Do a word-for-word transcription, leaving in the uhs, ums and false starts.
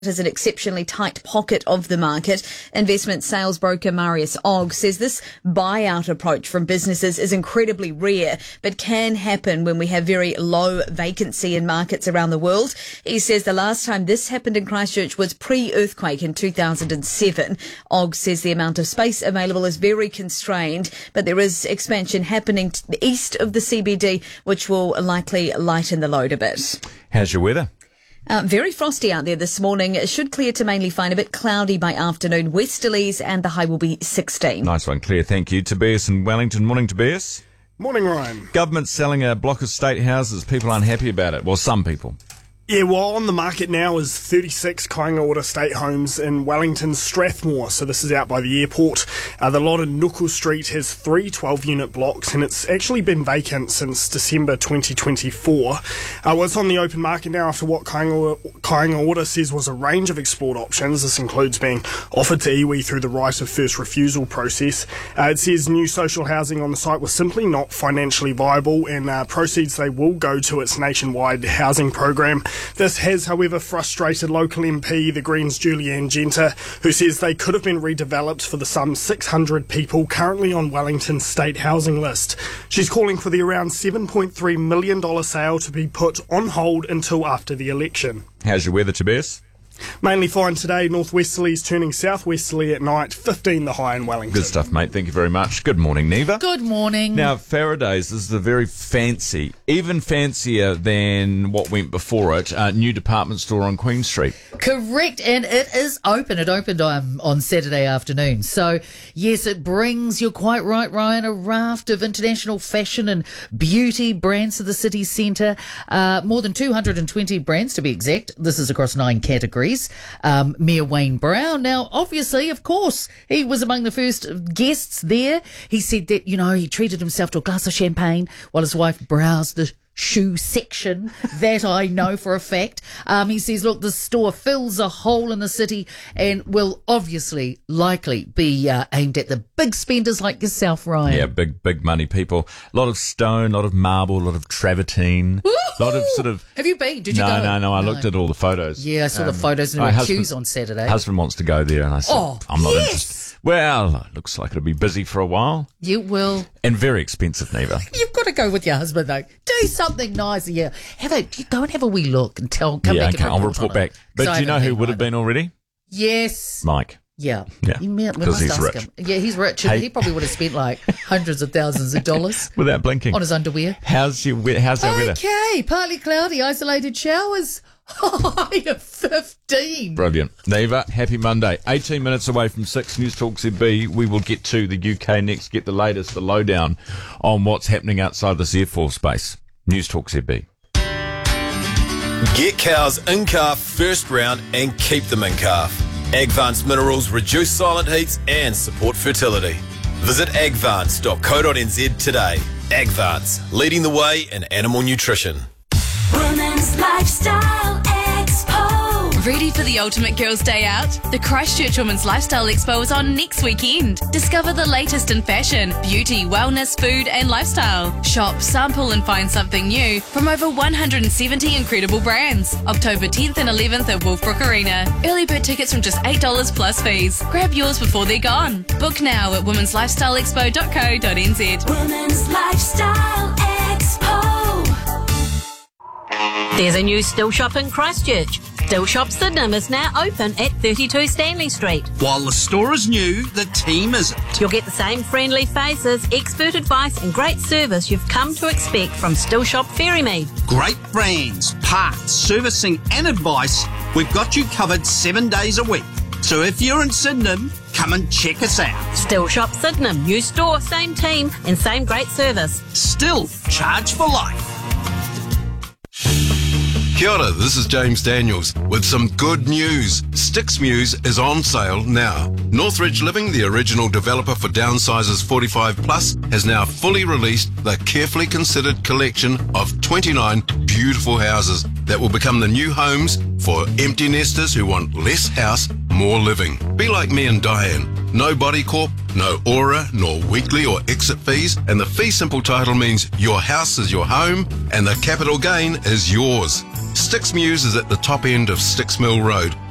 is an exceptionally tight pocket of the market. Investment sales broker Marius Ogg says this buyout approach from businesses is incredibly rare, but can happen when we have very low vacancy in markets around the world. He says the last time this happened in Christchurch was pre-earthquake in two thousand seven. Ogg says the amount of space available is very constrained, but there is expansion happening to the east of the C B D, which will likely lighten the load a bit. How's your weather? Uh, very frosty out there this morning. It should clear to mainly fine, a bit cloudy by afternoon. Westerlies, and the high will be sixteen. Nice one, Claire. Thank you. Tobias in Wellington. Morning, Tobias. Morning, Ryan. Government's selling a block of state houses. People unhappy about it. Well, some people. Yeah, well, on the market now is thirty-six Kāinga Ora state homes in Wellington Strathmore, so this is out by the airport. Uh, the lot in Nuku Street has three twelve-unit blocks, and it's actually been vacant since December twenty twenty-four. Uh, well, it's on the open market now after what Kāinga, Kāinga Ora says was a range of explored options. This includes being offered to iwi through the right of first refusal process. Uh, it says new social housing on the site was simply not financially viable, and uh, proceeds they will go to its nationwide housing program. This has, however, frustrated local M P, the Greens' Julianne Genter, who says they could have been redeveloped for the some six hundred people currently on Wellington's state housing list. She's calling for the around seven point three million dollars sale to be put on hold until after the election. How's your weather, Tobias? Mainly fine today, northwesterlies turning southwesterly at night, fifteen the high in Wellington. Good stuff, mate. Thank you very much. Good morning, Neva. Good morning. Now, Faraday's is a very fancy, even fancier than what went before it, uh, new department store on Queen Street. Correct, and it is open. It opened um, on Saturday afternoon. So, yes, it brings, you're quite right, Ryan, a raft of international fashion and beauty brands to the city centre. Uh, more than two hundred twenty brands, to be exact. This is across nine categories. Um, Mayor Wayne Brown. Now, obviously, of course, he was among the first guests there. He said that, you know, he treated himself to a glass of champagne while his wife browsed the shoe section. That I know for a fact. Um, he says, look, the store fills a hole in the city and will obviously likely be uh, aimed at the big spenders like yourself, Ryan. Yeah, big, big money people. A lot of stone, a lot of marble, a lot of travertine. A lot of sort of... Have you been? Did you no, go? No, no, no. I no. looked at all the photos. Yeah, I saw um, the photos and there were queues on Saturday. Husband wants to go there and I said, oh, I'm not yes. interested. Well, looks like it'll be busy for a while. You will. And very expensive, Neva. You've got to go with your husband, though. Do something nice a year. Have a, go and have a wee look and tell, come yeah, back okay, and I'll report report back. it. But do you know who would have been already? Yes. Mike. Yeah. Yeah, because he's rich. Him. Yeah, he's rich. And hey. He probably would have spent like hundreds of thousands of dollars. Without blinking. On his underwear. How's your how's our weather? Okay, partly cloudy, isolated showers. High of fifteen. Brilliant. Neva, happy Monday. eighteen minutes away from six, News Talk Z B. We will get to the U K next, get the latest, the lowdown on what's happening outside this Air Force base. News Talk Z B. Get cows in calf first round and keep them in calf. Agvance minerals reduce silent heats and support fertility. Visit agvance dot co dot n z today. Agvance, leading the way in animal nutrition. Women's Lifestyle Expo. Ready for the ultimate girls' day out? The Christchurch Women's Lifestyle Expo is on next weekend. Discover the latest in fashion, beauty, wellness, food and lifestyle. Shop, sample and find something new from over one hundred seventy incredible brands. October tenth and eleventh at Wolfbrook Arena. Early bird tickets from just eight dollars plus fees. Grab yours before they're gone. Book now at womens lifestyle expo dot co dot n z. Women's Lifestyle Expo. There's a new Still Shop in Christchurch. Still Shop Sydenham is now open at thirty-two Stanley Street. While the store is new, the team isn't. You'll get the same friendly faces, expert advice and great service you've come to expect from Still Shop Ferrymead. Great brands, parts, servicing and advice. We've got you covered seven days a week. So if you're in Sydenham, come and check us out. Still Shop Sydenham. New store, same team and same great service. Still charge for life. Kia ora, this is James Daniels with some good news. Sticks Muse is on sale now. Northridge Living, the original developer for downsizers forty-five plus, has now fully released the carefully considered collection of twenty-nine beautiful houses that will become the new homes for empty nesters who want less house, more living. Be like me and Diane. No body corp, no aura, nor weekly or exit fees, and the fee simple title means your house is your home and the capital gain is yours. Sticks Muse is at the top end of Sticks Mill Road,